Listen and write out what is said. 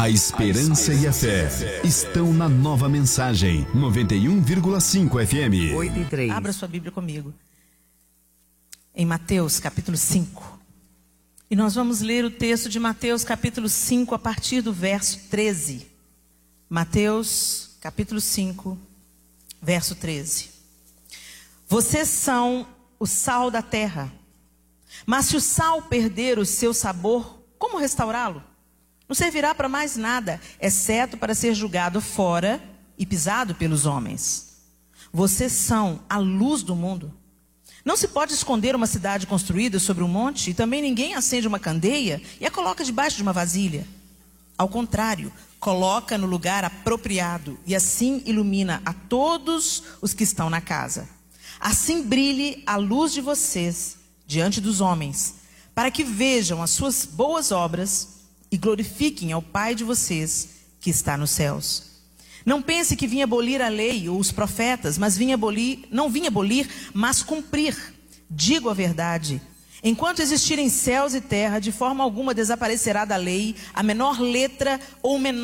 A esperança e a fé estão na Nova Mensagem 91,5 FM. 8:03. Abra sua Bíblia comigo. Em Mateus capítulo 5. E nós vamos ler o texto de Mateus capítulo 5 a partir do verso 13. Mateus capítulo 5, verso 13. Vocês são o sal da terra. Mas se o sal perder o seu sabor, como restaurá-lo? Não servirá para mais nada, exceto para ser jogado fora e pisado pelos homens. Vocês são a luz do mundo. Não se pode esconder uma cidade construída sobre um monte, e também ninguém acende uma candeia e a coloca debaixo de uma vasilha. Ao contrário, coloca no lugar apropriado e assim ilumina a todos os que estão na casa. Assim brilhe a luz de vocês diante dos homens, para que vejam as suas boas obras e glorifiquem ao Pai de vocês que está nos céus. Não pense que vinha abolir a lei ou os profetas, mas não vinha abolir, mas cumprir. Digo a verdade. Enquanto existirem céus e terra, de forma alguma desaparecerá da lei a menor letra ou menor